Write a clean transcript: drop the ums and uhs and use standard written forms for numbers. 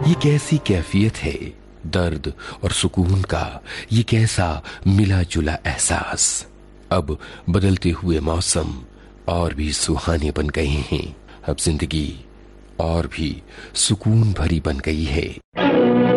ये कैसी कैफियत है दर्द और सुकून का, ये कैसा मिला जुला एहसास। अब बदलते हुए मौसम और भी सुहाने बन गए हैं। अब जिंदगी और भी सुकून भरी बन गई है।